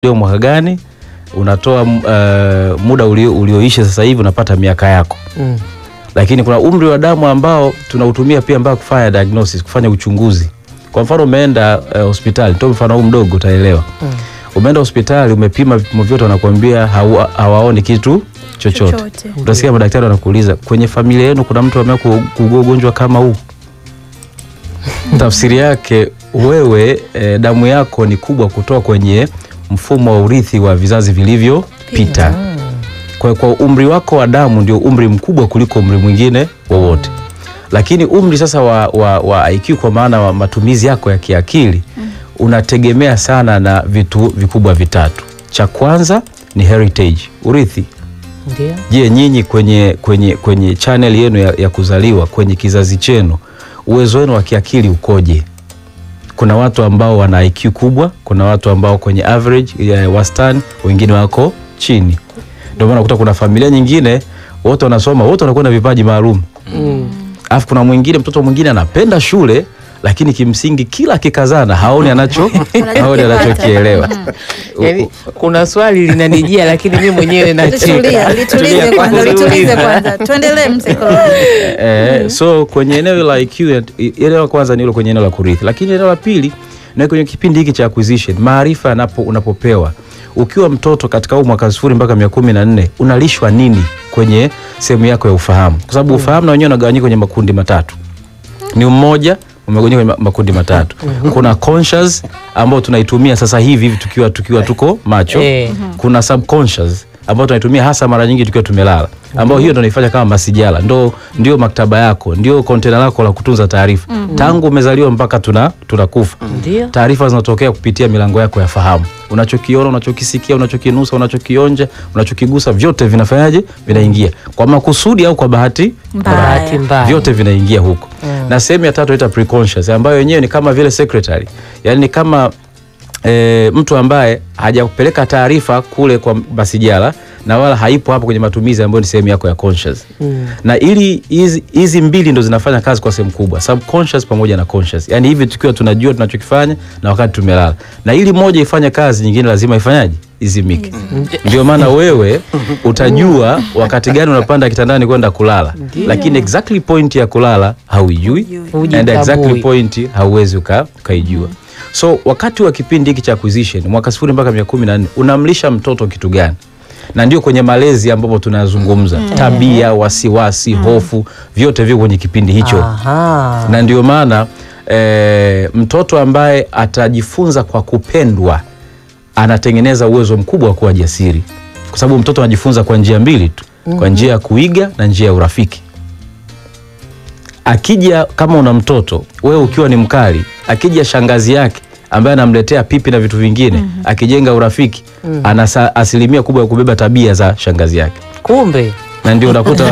leo mwaka gani, unatoa muda ulioishi sasa hivi, unapata miaka yako. Lakini kuna umri wa damu ambao tunautumia pia ambao kufanya diagnosis, kufanya uchunguzi. Kwa mfano umeenda hospitali, toa mfano huu mdogo utaelewa. Umeenda hospitali, umepima vipimo vyote, wanakuambia hawaoni kitu chochote. Utasikia madaktari wanakuuliza, kwenye familia yenu kuna mtu ambaye kuugua ugonjwa kama huu? Tafsiri yake wewe damu yako ni kubwa kutoka kwenye mfumo wa urithi wa vizazi vilivyopita. Kwa umri wako wa damu ndio umri mkubwa kuliko umri mwingine wowote. Lakini umri sasa wa IQ, kwa maana wa matumizi yako ya kiakili, unategemea sana na vitu vikubwa vitatu. Cha kwanza ni heritage, urithi. Ndio. Je, nyinyi kwenye channel yenu ya kuzaliwa, kwenye kizazi chenu, uwezo wenu wa kiakili ukoje? Kuna watu ambao wana IQ kubwa, kuna watu ambao kwenye average ya wastani, wengine wako chini. Ndio maana unakuta kuna familia nyingine wote wanasoma, wote wanakuwa na vipaji maalum. Alafu kuna mwingine, mtoto mwingine anapenda shule, lakini kimsingi kila kikazana haoni anachokielewa. Yaani kuna swali linanijia lakini mimi mwenyewe nacheka. Litulize kwanza. Tuendelee msaikolojia. So kwenye eneo la IQ, eneo la kwanza ni ile kwenye eneo la kurithi. Lakini eneo la pili na kwenye kipindi hiki cha acquisition, maarifa unapopewa. Ukiwa mtoto katika mwaka 0 mpaka 14, unalishwa nini kwenye sehemu yako ya ufahamu? Kwa sababu ufahamu na wenyewe unagawanyika kwenye makundi matatu. Ni mmoja umegawanyika kwenye makundi matatu. Kuna conscious ambao tunaitumia sasa hivi tukiwa tuko macho. Kuna subconscious ambao tunaitumia hasa mara nyingi tukiwa tumelala, ambao hiyo ndio inaifanya kama masijala, ndio maktaba yako, ndio container lako la kutunza taarifa. Tangu umezaliwa mpaka tunakufa. Taarifa zinatokea kupitia milango yako ya fahamu. Unachokiona, unachokisikia, unachokinusa, unachokionja, unachokigusa, vyote vinafanyaje? Vinaingia. Kwa makusudi au kwa bahati mbaya, vyote vinaingia huko. Na sehemu ya tatu inaitwa preconscious, ambayo yenyewe ni kama vile secretary. Yaani ni kama mtu ambaye hajapeleka taarifa kule kwa basijala na wala haipo hapo kwenye matumizi, ambayo ni sehemu yako ya conscious. Na ili hizi mbili ndo zinafanya kazi kwa sehemu kubwa, subconscious pamoja na conscious. Yaani hivi tukiwa tunajua tunachokifanya na wakati tumelala. Na ili moja ifanye kazi, nyingine lazima ifanyaje? Izimike. Ndio maana wewe utajua wakati gani unapanda kitandani kwenda kulala. Lakini exactly point ya kulala hauijui, and exactly point hauwezi ukaijua. So wakati wa kipindi hiki cha acquisition, mwaka 0 mpaka 14, unamlisha mtoto kitu gani? Na ndio kwenye malezi ambapo tunazungumza. Tabia, wasiwasi, hofu, vyote viko kwenye kipindi hicho. Na ndio maana mtoto ambaye atajifunza kwa kupendwa anatengeneza uwezo mkubwa wa kuwa jasiri. Kwa sababu mtoto anajifunza kwa njia mbili tu, kwa njia ya kuiga na njia ya urafiki. Akija, kama una mtoto wewe ukiwa ni mkali, akija shangazi yake ambaye anamletea pipi na vitu vingine, akijenga urafiki, ana asilimia kubwa ya kubeba tabia za shangazi yake. Kumbe. Na ndio utakuta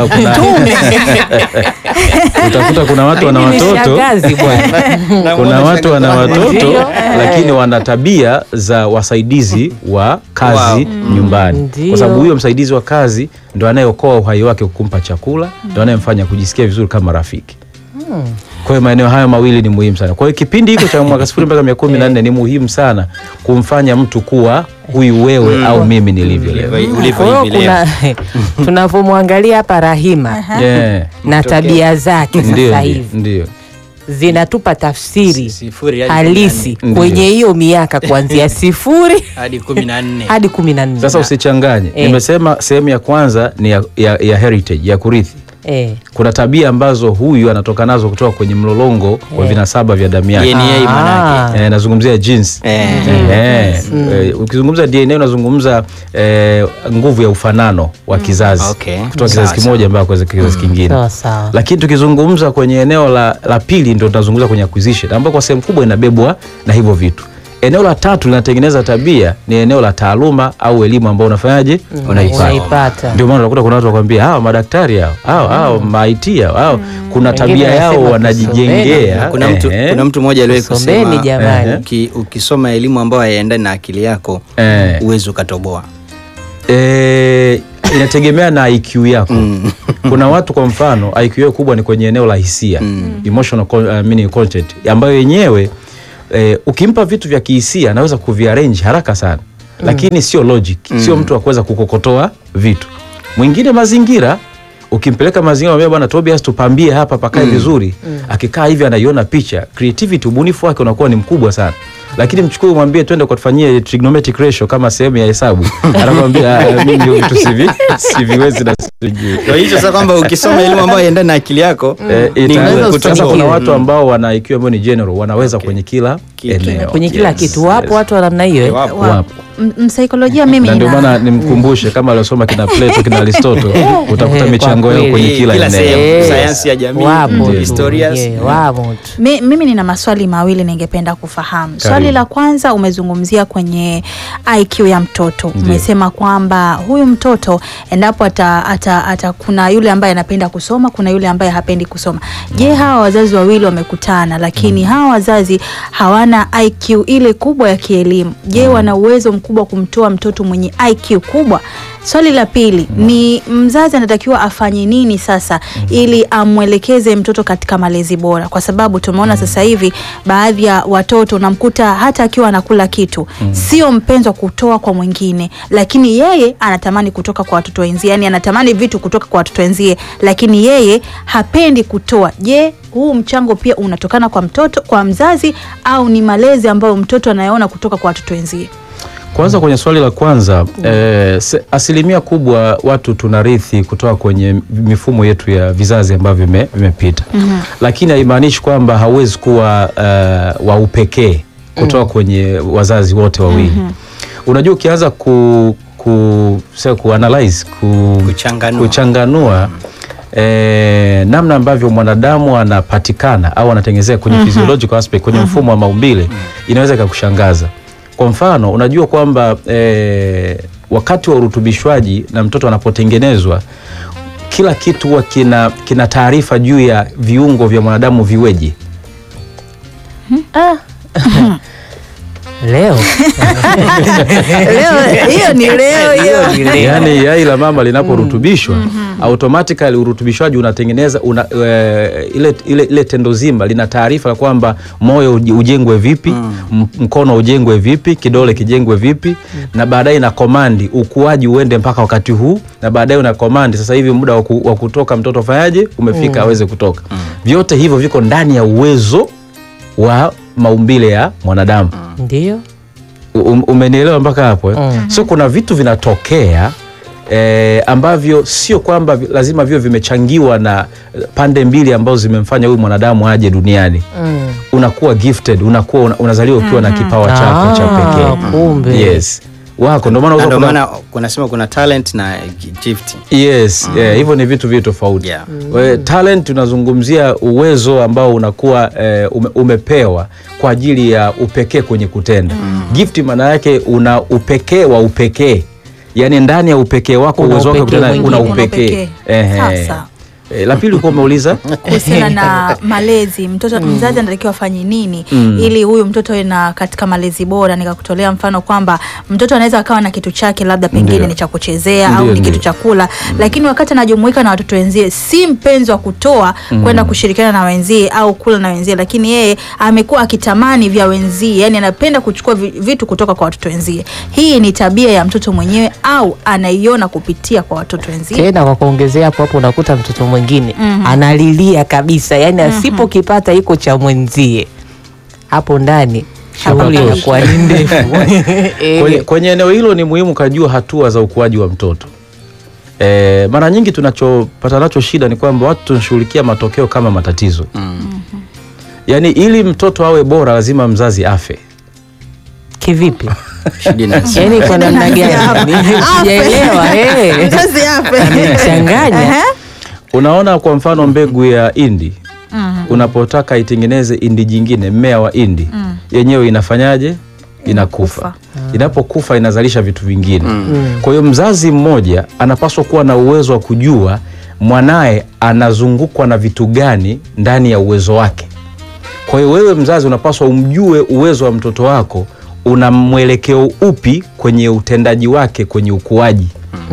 kuna watu wana watoto, kuna watu wana watoto lakini wana tabia za wasaidizi wa kazi nyumbani. Kwa sababu huyo msaidizi wa kazi ndo anayeokoa uhai wake, kumpa chakula, ndo anayemfanya kujisikia vizuri kama rafiki. Kwa hiyo maeneo hayo mawili ni muhimu sana. Kwa hiyo kipindi hiko cha mwaka 0 mpaka 14 ni muhimu sana kumfanya mtu kuwa huyu wewe au mimi nilivyo leo. Tunavomwangalia hapa Rahima na tabia zake sasa hivi, ndio zinatupa tafsiri halisi kwenye hiyo miaka kuanzia 0 hadi 14. Sasa usichanganye. Nimesema sehemu ya kwanza ni ya heritage, ya kurithi. Kuna tabia ambazo huyu anatoka nazo kutoka kwenye mlolongo wa vinasaba vya damu yake. DNA manake. Nazungumzia genes. Ukizungumza DNA unazungumza nguvu ya ufanano wa kizazi. Kutoka kizazi kimoja mpaka kwa kizazi kingine. Lakini tukizungumza kwenye eneo la pili ndio tunazungumza kwenye acquisition, ambapo kwa sehemu kubwa inabebwa na hivyo vitu. Eneo la tatu linatengeneza tabia ni eneo la taaluma au elimu ambayo unafanyaje? Unaipata. Ndio maana unakuta kuna watu wakwambia hao madaktari hao maiti hao kuna tabia yao wanajijengea. Kuna mtu mmoja aliwahi kusema ukisoma elimu ambayo haiendani na akili yako uwezo ukatoboa. Inategemea na IQ yako. Kuna watu kwa mfano IQ yao kubwa ni kwenye eneo la hisia, emotional content, ambayo yenyewe ukimpa vitu vya kihisia anaweza kuviarrange haraka sana. lakini sio logic, sio mtu wa kuweza kukokotoa vitu. Mwingine mazingira, ukimpeleka mazingira mwambie bwana Tobias tupambie hapa pakae vizuri, akikaa hivi anaiona picha, creativity, ubunifu wake unakuwa ni mkubwa sana. Lakini mchukue mwambie twende kutufanyie trigonometric ratio kama sehemu ya hesabu, anakuambia mimi ndio vitu siviwezi na sijui. Kwa hiyo sasa kwamba ukisoma elimu ambayo inaendana na akili yako sasa kuna watu ambao wana IQ ambao ni general, wanaweza kwenye kila eneo, kwenye kila kitu. Wapo watu wa namna hiyo. Wapo. Msaikolojia mimi ndio maana nimkumbushe kama aliosoma kina Plato kina Aristotle, utakuta michango yao kwenye kila eneo. Sayansi ya jamii, historia. Mimi nina maswali mawili ningependa kufahamu. Swali la kwanza, umezungumzia kwenye IQ ya mtoto. Umesema kwamba huyu mtoto endapo ata kuna yule ambaye anapenda kusoma, kuna yule ambaye hapendi kusoma. Je, hawa wazazi wawili wamekutana lakini hawa wazazi hawana IQ ile kubwa ya kielimu. Je, wana uwezo mkubwa kumtoa mtoto mwenye IQ kubwa? Swali la pili, ni mzazi anatakiwa afanye nini sasa ili amwelekeze mtoto katika malezi bora? Kwa sababu tumeona sasa hivi baadhi ya watoto unamkuta hata akiwa anakula kitu sio mpenzo kutoa kwa mwingine, lakini yeye anatamani kutoka kwa watoto wenzie, yani anatamani vitu kutoka kwa watoto wenzie, lakini yeye hapendi kutoa. Je, huu mchango pia unatokana kwa mtoto, kwa mzazi, au ni malezi ambayo mtoto anayaona kutoka kwa watoto wenzie? Kwanza kwenye swali la kwanza, asilimia kubwa watu tunarithi kutoka kwenye mifumo yetu ya vizazi ambavyo vimepita. Lakini haimaanishi kwamba hauwezi kuwa wa upekee kutoka kwenye wazazi wote wawili. Unajua ukianza kuanalyze, kuchanganua namna ambavyo mwanadamu anapatikana au anatengenezea kwenye physiological aspect, kwenye mfumo wa maumbile, inaweza ikakushangaza. Kwa mfano, unajua kwamba wakati wa urutubishwaji na mtoto anapotengenezwa, kila kitu huwa kina taarifa juu ya viungo vya mwanadamu viweje. Leo hiyo ni leo. Yani yai la mama linaporutubishwa, automatically urutubishwaji unatengeneza ile tendo zima lina taarifa la kwamba moyo ujengwe vipi, mkono ujengwe vipi, kidole kijengwe vipi, na baadaye na komandi ukuaji uende mpaka wakati huu, na baadaye una komandi sasa hivi muda wa kutoka mtoto fanyaje umefika aweze kutoka. Vyote hivyo viko ndani ya uwezo wa maumbile ya mwanadamu. Ndio. Umenielewa mpaka hapo? So kuna vitu vinatokea ambavyo sio kwamba lazima vio vimechangiwa na pande mbili ambazo zimemfanya huyu mwanadamu aje duniani. Unakuwa gifted, unazaliwa ukiwa na kipawa chako cha pekee. Kumbe. Yes. Wako ndio maana kunasema kuna talent na gift. Yes, hivyo ni vitu tofauti. Talent tunazungumzia uwezo ambao unakuwa umepewa kwa ajili ya upekee kwenye kutenda. Gift maana yake una upekee wa upekee. Yaani ndani ya upekee wako uwezo wako kutenda una upekee. Sasa La pili uko umeuliza kuhusiana na malezi, mtoto mzazi anatakiwa afanye nini ili huyu mtoto awe na katika malezi bora? Nikakutolea mfano kwamba mtoto anaweza akawa na kitu chake, labda pengine ni cha kuchezea au ni kitu cha kula, lakini wakati anajumuika na watoto wenzie si mpenzi wa kutoa kwenda kushirikiana na wenzie au kula na wenzie, lakini yeye amekuwa akitamani vya wenzie, yani anapenda kuchukua vitu kutoka kwa watoto wenzie. Hii ni tabia ya mtoto mwenyewe au anaiona kupitia kwa watoto wenzie? Tena kwa kuongezea hapo unakuta mtoto mwingine analilia kabisa, yani asipokipata iko cha mwenzie, hapo ndani shughuli inakuwa ni ndefu. Kwenye eneo hilo ni muhimu kujua hatua za ukuaji wa mtoto. Mara nyingi tunachopata nacho shida ni kwamba watu tunashughulikia matokeo kama matatizo. Yani ili mtoto awe bora lazima mzazi afe. Kivipi? Yani kwa namna gani? Sijaelewa. Mzazi afe. Anachanganya. Unaona kwa mfano mbegu ya indi, unapotaka itengeneze indi jingine, mmea wa indi, yenyewe inafanyaje? Inakufa. Inapokufa inazalisha vitu vingine. Kwa hiyo mzazi mmoja anapaswa kuwa na uwezo wa kujua mwanae anazungukwa na vitu gani ndani ya uwezo wake. Kwa hiyo wewe mzazi unapaswa umjue uwezo wa mtoto wako una mwelekeo upi kwenye utendaji wake kwenye ukuaji.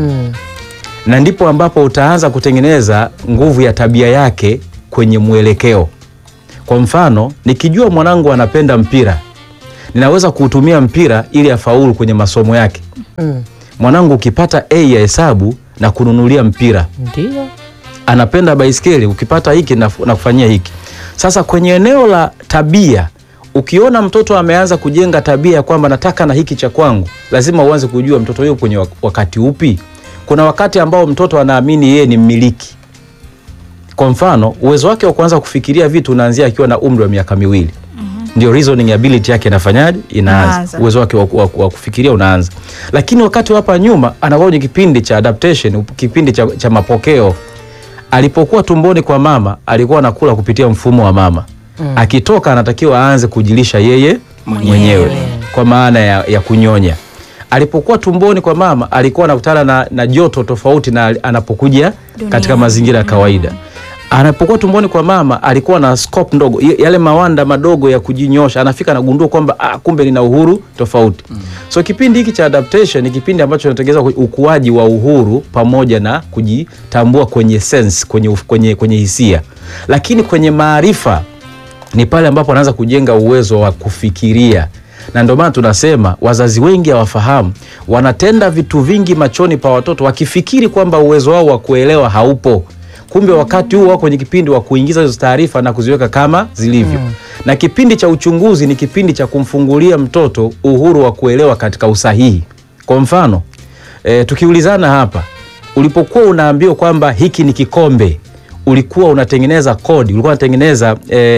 Na ndipo ambapo utaanza kutengeneza nguvu ya tabia yake kwenye mwelekeo. Kwa mfano, nikijua mwanangu anapenda mpira, ninaweza kuutumia mpira ili afaulu kwenye masomo yake. Mwanangu ukipata A ya hesabu na kununulia mpira. Ndio. Anapenda baiskeli, ukipata hiki na kufanyia hiki. Sasa kwenye eneo la tabia, ukiona mtoto ameanza kujenga tabia ya kwamba nataka na hiki cha kwangu, lazima uanze kujua mtoto yuko kwenye wakati upi. Kuna wakati ambao mtoto anaamini yeye ni mmiliki. Kwa mfano, uwezo wake wa kuanza kufikiria vitu unaanzia akiwa na umri wa miaka 2. Ndio reasoning ability yake inafanyaje? Inaanza. Uwezo wake wa kufikiria unaanza. Lakini wakati hapa nyuma anakuwa kwenye kipindi cha adaptation, kipindi cha mapokeo. Alipokuwa tumboni kwa mama, alikuwa anakula kupitia mfumo wa mama. Akitoka anatakiwa aanze kujilisha yeye mwenyewe kwa maana ya kunyonya. Alipokuwa tumboni kwa mama, alikuwa anakutana na joto tofauti na anapokuja katika mazingira ya kawaida. Anapokuwa tumboni kwa mama, alikuwa na scope ndogo, yale mawanda madogo ya kujinyosha, anafika anagundua kwamba kumbe nina uhuru tofauti. So kipindi hiki cha adaptation ni kipindi ambacho kinatengeneza ukuaji wa uhuru pamoja na kujitambua kwenye sense, kwenye hisia. Lakini kwenye maarifa ni pale ambapo anaanza kujenga uwezo wa kufikiria. Na ndio maana tunasema wazazi wengi hawafahamu, wanatenda vitu vingi machoni pa watoto wakifikiri kwamba uwezo wao wa kuelewa haupo. Kumbe wakati huu wako kwenye kipindi wa kuingiza hizo taarifa na kuziweka kama zilivyo. Na kipindi cha uchunguzi ni kipindi cha kumfungulia mtoto uhuru wa kuelewa katika usahihi. Kwa mfano, tukiulizana hapa, ulipokuwa unaambiwa kwamba hiki ni kikombe, ulikuwa unatengeneza kodi, ulikuwa unatengeneza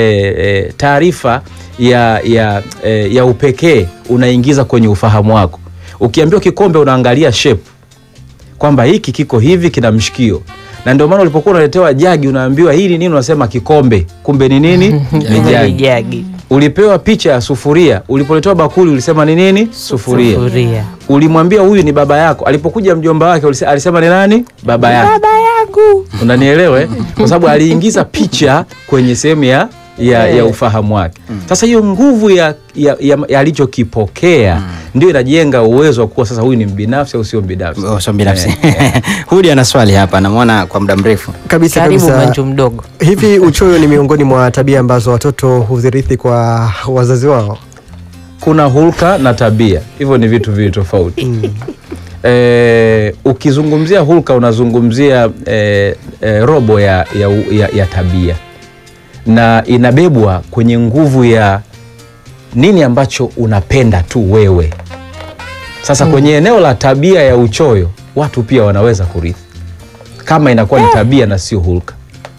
taarifa ya upekee unaingiza kwenye ufahamu wako. Ukiambiwa kikombe unaangalia shape, kwamba hiki kiko hivi, kina mshikio. Na ndio maana ulipokuwa unaletewa jagi unaambiwa hili nini, unasema kikombe, kumbe ni nini? Ni jagi. Ulipewa picha ya sufuria, ulipoletewa bakuli ulisema ni nini? Sufuria. Ulimwambia huyu ni baba yako, alipokuja mjomba wake alisema ni nani? Baba yako. Baba yangu. Unanielewa? Kwa sababu aliingiza picha kwenye sehemu ya ufahamu wake. Sasa hiyo nguvu ya alichokipokea ndio inajenga uwezo wa kuwa sasa huyu ni mbinafsi au sio mbinafsi. Sio mbinafsi. Hudi ana swali hapa, namuona kwa muda mrefu. Kabisa. Karibu Manju mdogo. Hivi uchoyo ni miongoni mwa tabia ambazo watoto huzirithi kwa wazazi wao? Kuna hulka na tabia. Hivyo ni vitu viwili tofauti. Ukizungumzia hulka unazungumzia robo ya tabia. Na inabebwa kwenye nguvu ya nini ambacho unapenda tu wewe. Sasa kwenye eneo la tabia ya uchoyo, watu pia wanaweza kurithi kama inakuwa ni tabia na sio hulka.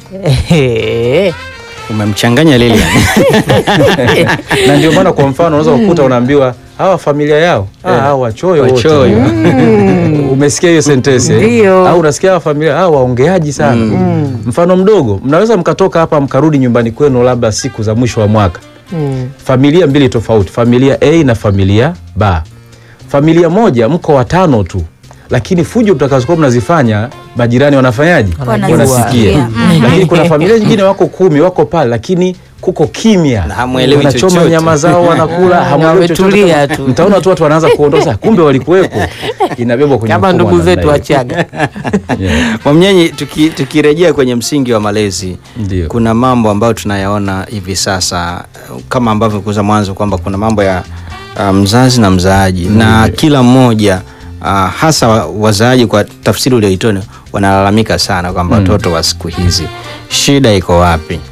Umemchanganya Lilian. Na ndio maana kwa mfano unaweza kukuta unaambiwa hawa familia yao hawa wachoyo wote. Umesikia hiyo sentence? Au unasikia hawa familia hawa waongeaji sana. Mfano mdogo, mnaweza mkatoka hapa mkarudi nyumbani kwenu labda siku za mwisho wa mwaka. Familia mbili tofauti, familia A na familia B. Familia moja mko 5 tu, lakini fujo mtakazokuwa mnazifanya majirani wanafanyaje? Wanasikia. Lakini kuna familia nyingine wako 10 wako pale, lakini kuko kimya, wanachoma nyama zao wanakula, hamuelewi tu. Mtaona tu watu wanaanza kuondoka, kumbe walikuwepo. Inabebwa kwenye kama ndugu zetu wachaga. Mwamnyenyi, tukirejea kwenye msingi wa malezi, kuna mambo ambayo tunayaona hivi sasa kama ambavyo kuza mwanzo kwamba kuna mambo ya mzazi na mzaaji na kila mmoja hasa wazaaji kwa tafsiri uliyoitoa wanalalamika sana kwamba watoto wa siku hizi. Shida iko wapi?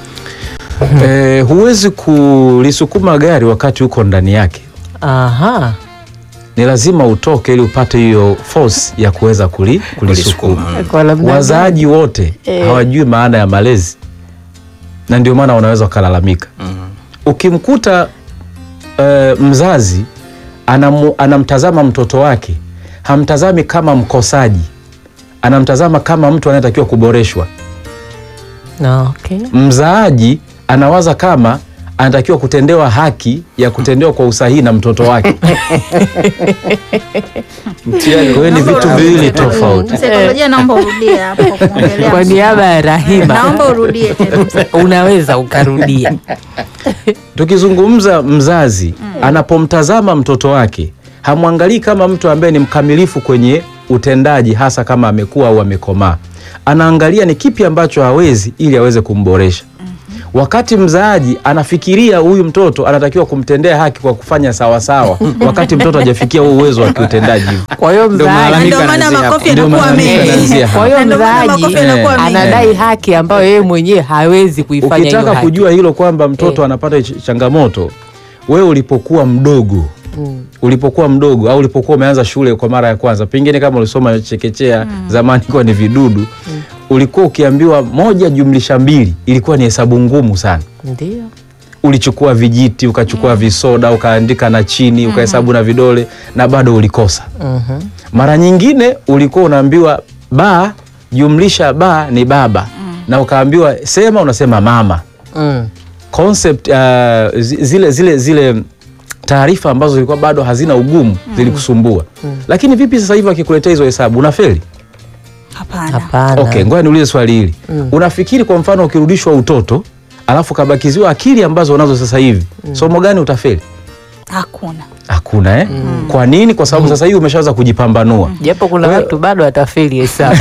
Huwezi kulisukuma gari wakati uko ndani yake. Ni lazima utoke ili upate hiyo force ya kuweza kulisukuma. Wazaaji wote hawajui maana ya malezi, na ndio maana wanaweza kulalamika. Ukimkuta mzazi anamtazama mtoto wake, hamtazami kama mkosaji, anamtazama kama mtu anayetakiwa kuboreshwa. Mzaaji anawaza kama anatakiwa kutendewa haki ya kutendewa kwa usahihi na mtoto wake. Kwa ni vitu viwili tofauti. Msaikolojia, naomba urudie hapo kuongelea. Kwa niaba ya Rahima, naomba urudie tena. Unaweza ukarudia. Tukizungumza mzazi anapomtazama mtoto wake, hamwangalii kama mtu ambaye ni mkamilifu kwenye utendaji, hasa kama amekuwa au amekomaa. Anaangalia ni kipi ambacho hawezi ili aweze kumboresha. Wakati mzaaji anafikiria huyu mtoto anatakiwa kumtendea haki kwa kufanya sawa sawa, wakati mtoto hajafikia huo uwezo wa kiutendaji. Kwa hiyo mzaaji, ndio maana makofi yanakuwa mengi. Kwa hiyo mzaaji anadai haki ambayo yeye mwenyewe hawezi kuifanya hiyo haki. Ukitaka kujua hilo kwamba mtoto anapata changamoto, wewe ulipokuwa mdogo ulipokuwa mdogo au ulipokuwa umeanza shule kwa mara ya kwanza, pengine kama ulisoma chekechea zamani kwa ni vidudu, ulikuwa ukiambiwa 1 jumlisha 2 ilikuwa ni hesabu ngumu sana. Ndio. Ulichukua vijiti, ukachukua visoda, ukaandika na chini, ukahesabu na vidole na bado ulikosa. Mara nyingine ulikuwa unaambiwa ba jumlisha ba ni baba, na ukaambiwa sema, unasema mama. Concept zile taarifa ambazo zilikuwa bado hazina ugumu zilikusumbua. Lakini vipi sasa hivi akikuletea hizo hesabu unafeli? Hapana. Okay, ngoja niulize swali hili. Unafikiri kwa mfano ukirudishwa utoto alafu kabakiziwa akili ambazo unazo sasa hivi, somo gani utafeli? Hakuna Kwa nini? Kwa sababu sasa hivi umeshaanza kujipambanua. Japo kuna watu bado watafeli hesabu.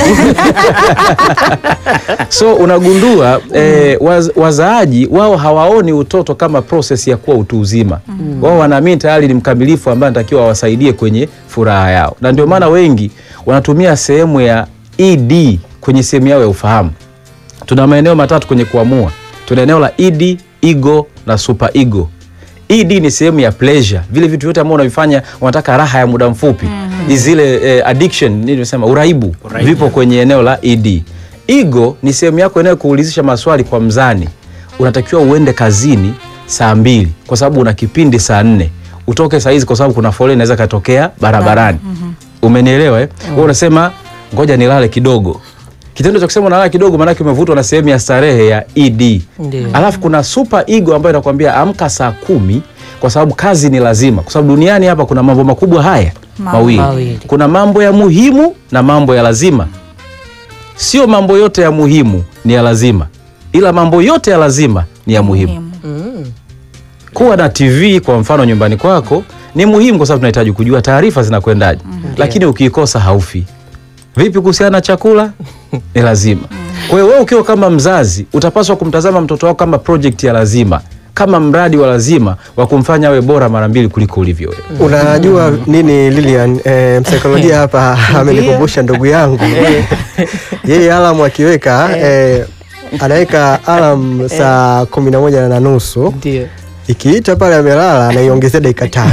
So unagundua wazaaji wao hawaoni utoto kama process ya kuwa utu uzima. Wao wanaamini tayari ni mkamilifu ambaye anatakiwa awasaidie kwenye furaha yao. Na ndio maana wengi wanatumia sehemu ya ED kwenye sehemu yao ya ufahamu. Tuna maeneo matatu kwenye kuamua. Tuna eneo la ED, ego na super ego. ED ni sehemu ya pleasure, vile vitu vyote ambavyo unavifanya unataka raha ya muda mfupi. Zile addiction, nilisema uraibu, vipo kwenye eneo la ED. Ego ni sehemu yako inayokuulizisha maswali kwa mzani. Unatakiwa uende kazini saa 2 kwa sababu una kipindi saa 4. Utoke saa hizi kwa sababu kuna foleni inaweza katokea barabarani. Umenielewa Wewe unasema ngoja nilale kidogo. Kitendo cha kusema unalala kidogo maana yake umevutwa na sehemu ya starehe ya ED. Alafu kuna super ego ambayo inakwambia amka saa 10 kwa sababu kazi ni lazima. Kwa sababu duniani hapa kuna mambo makubwa haya mawili. Kuna mambo ya muhimu na mambo ya lazima. Sio mambo yote ya muhimu ni ya lazima, ila mambo yote ya lazima ni ya muhimu. Kuwa na TV kwa mfano nyumbani kwako ni muhimu kwa sababu tunahitaji kujua taarifa zinakwendaje. Lakini ukiikosa haufi. Vipi kuhusiana na chakula? Ni lazima. Kwa hiyo wewe ukiwa kama mzazi utapaswa kumtazama mtoto wako kama project ya lazima, kama mradi wa lazima wa kumfanya awe bora mara 2 kuliko ulivyo wewe. Unajua nini Lilian, msaikolojia hapa amenikumbusha ndugu yangu. Yeye alamu akiweka anaweka alamu saa 11:30. Ndio. Ikiita pale amelala anaiongezea dakika 5.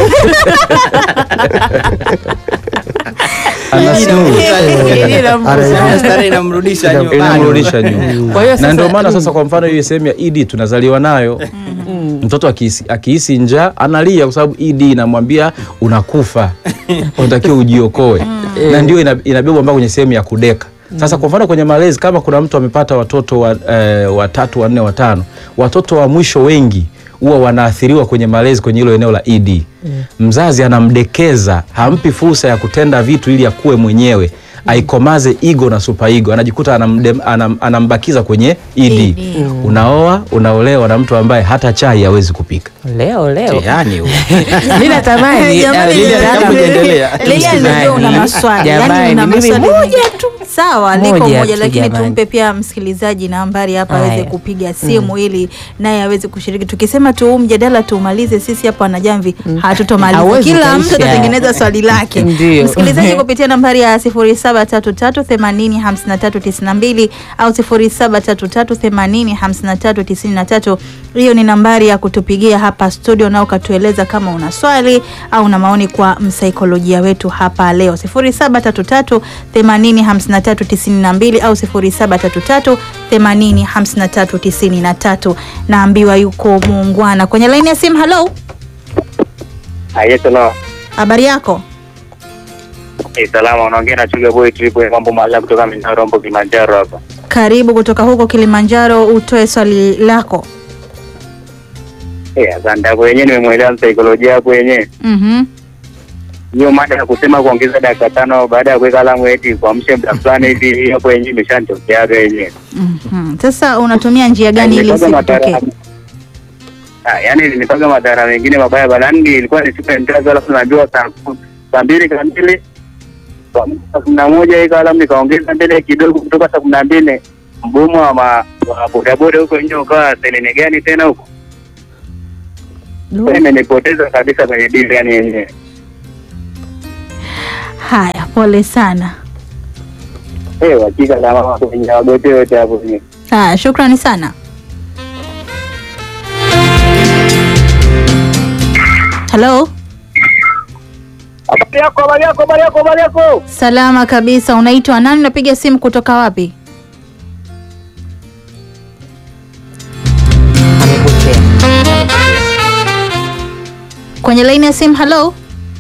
Inamrudisha nyuma. Na ndio maana sasa kwa mfano hiyo sehemu ya ED tunazaliwa nayo. Mtoto akihisi njaa analia kwa sababu ED inamwambia unakufa. Unatakiwa ujiokoe. Na ndio inabebwa mpaka kwenye sehemu ya kudeka. Sasa kwa mfano kwenye malezi kama kuna mtu amepata watoto wa 3, 4, 5, watoto wa mwisho wengi huwa wanaathiriwa kwenye malezi kwenye hilo eneo la ED. Mzazi anamdekeza, hampi fursa ya kutenda vitu ili akue mwenyewe, aikomaze ego na super ego, anajikuta anambakiza kwenye ED. Unaoa, unaolewa na mtu ambaye hata chai hawezi kupika. Leo. Yani huo. Mimi natamani Lilian una maswali. Yani una maswali moja tu. Sawa, liko moja lakini tumpe pia msikilizaji nambari hapa aweze kupiga simu ili naye aweze kushiriki. Tukisema tu mjadala tumalize sisi hapa na Jamvi hatutomaliza. Kila mtu atatengeneza swali lake. Msikilizaji kupitia nambari ya 0733805392 au 0733805393. Hiyo ni nambari ya kutupigia hapa studio na ukatueleza kama una swali au una maoni kwa msaikolojia wetu hapa leo. 0733805392 au 0733805393. Naambiwa yuko muungwana kwenye line ya simu. Hello. Hello. Habari yako? Salama, unaongea na Chuga Boy Triple mambo mala kutoka Minarombo Kilimanjaro hapa. Karibu kutoka huko Kilimanjaro, utoe swali lako. Asante. Kwa yenyewe nimemuelewa msaikolojia hapo yenyewe. Hiyo mada ya kusema kuongeza dakika 5 baada ya kuweka alamu eti kuamsha muda fulani hivi, hapo yenyewe imeshanitokea yenyewe. Sasa unatumia njia gani ili isitokee? Yaani nilipanga madhara mengine mabaya balandi, ilikuwa ni super intense, alafu najua saa 2 kamili saa 11 ikawa alamu nikaongeza mbele kidogo kutoka saa 12 mgumu wa bodaboda huko nje ukawa selene gani tena huko. Imenipoteza kabisa kwenye dili yani yenyewe. Haya, pole sana. Hakika na mama kwenye wagote wote hapo ni. Shukrani sana. Hello. Habari yako. Salama kabisa. Unaitwa nani? Unapiga simu kutoka wapi? Amepotea. Kwenye laini ya simu. Hello.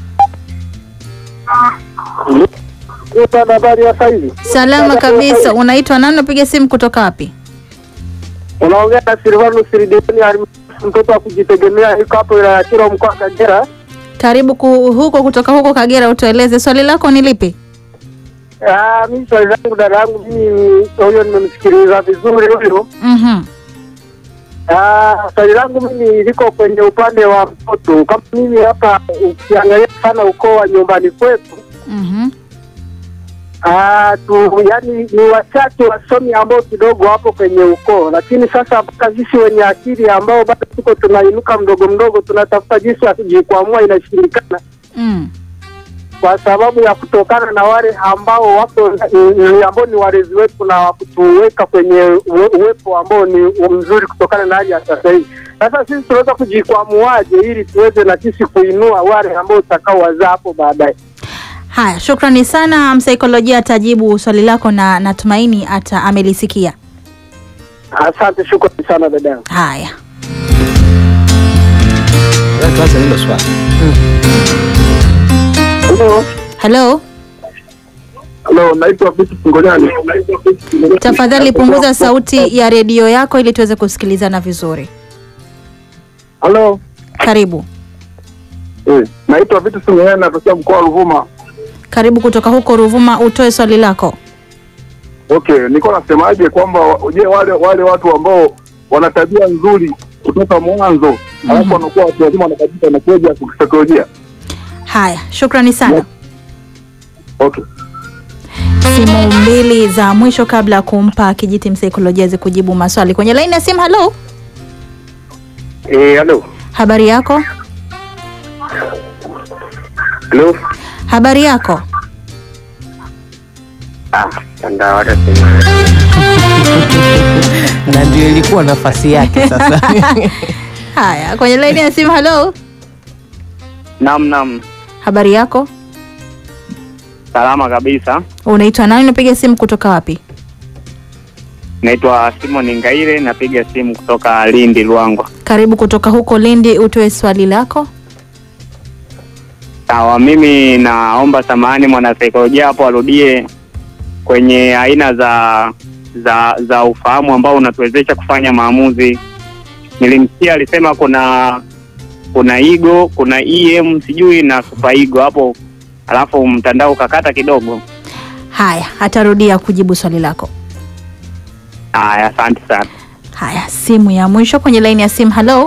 Habari ya saizi. Salama kabisa. Unaitwa nani? Unapiga simu kutoka wapi? Unaongea na Silvano Sirideni, mtoto wa kujitegemea, yuko hapo ya Kiro, mkoa wa Kagera. Karibu huko kutoka huko Kagera, utueleze swali lako ni lipi? Mimi swali langu dada yangu, mimi huyo nimemsikiliza vizuri huyo. Swali langu mimi liko kwenye upande wa mtoto. Kama mimi hapa ukiangalia sana ukoo wa nyumbani kwetu, yani ni wachache wasomi ambao kidogo hapo kwenye ukoo, lakini sasa sisi wenye akili ambao bado tuko tunainuka mdogo mdogo, tunatafuta jinsi ya kujikwamua, inashindikana. Kwa sababu ya kutokana na wale ambao wapo ambao ni walezi wetu na kutuweka kwenye uwepo ambao ni mzuri kutokana na hali ya sasa hivi. Sasa sisi tunaweza kujikwamuaje ili tuweze na sisi kuinua wale ambao tutakao wazaa hapo baadaye? Haya, shukrani sana. Msaikolojia atajibu swali lako na natumaini amelisikia. Asante, shukrani sana dada. Haya. Kwanza nilo swali. Hello. Hello, naitwa Vitu Ngonyani. Tafadhali punguza sauti ya redio yako ili tuweze kusikilizana vizuri. Hello. Karibu. Naitwa Vitu Ngonyani, natokea mkoa wa Ruvuma. Karibu kutoka huko Ruvuma, utoe swali lako. Okay, niko nasemaje kwamba je, wale watu ambao wana tabia nzuri kutoka mwanzo, alafu wanakuwa watu wazima wanakabisa na kuja kisaikolojia. Haya, shukrani sana. Okay. Simu mbili za mwisho kabla ya kumpa kijiti msaikolojia za kujibu maswali. Kwenye line ya simu. Hello. Hello. Habari yako? Hello. Habari yako? Na ndio ilikuwa nafasi yake sasa. Haya, kwenye line ya simu. Hello. Naam. Habari yako? Salama kabisa. Unaitwa nani? Unapiga simu kutoka wapi? Naitwa Simon Ngaire, napiga simu kutoka Lindi Luangwa. Karibu kutoka huko Lindi, utoe swali lako. Sawa, mimi naomba samahani mwanasaikolojia hapo arudie kwenye aina za ufahamu ambao unatuwezesha kufanya maamuzi. Nilimsikia alisema kuna ego, kuna EM sijui na super ego hapo, alafu mtandao ukakata kidogo. Haya, atarudia kujibu swali lako. Haya, asante sana. Haya, simu ya mwisho kwenye line ya simu. Hello.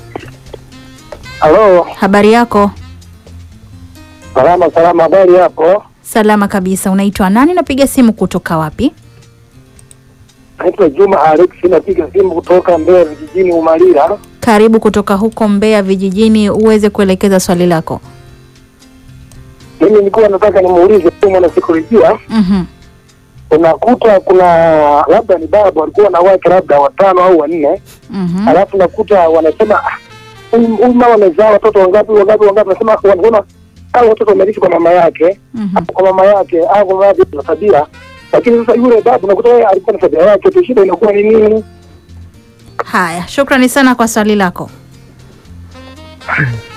Hello. Habari yako? Salama, habari yako? Salama kabisa. Unaitwa nani? Napiga simu kutoka wapi? Naitwa Juma Alex, napiga simu kutoka Mbeya vijijini Umalira. Karibu kutoka huko Mbeya vijijini, uweze kuelekeza swali lako. Mimi nilikuwa nataka nimuulize mwanasaikolojia. Unakuta kuna labda ni baba alikuwa na wake labda 5 au 4. Alafu nakuta wanasema huyu mama amezaa watoto wangapi, wanasema hao watoto wamerithi kwa mama yake, kwa mama yake au kwa baba na tabia. Lakini sasa yule baba unakuta yeye alikuwa na tabia yake, shida inakuwa ni nini? Haya, shukrani sana kwa swali lako.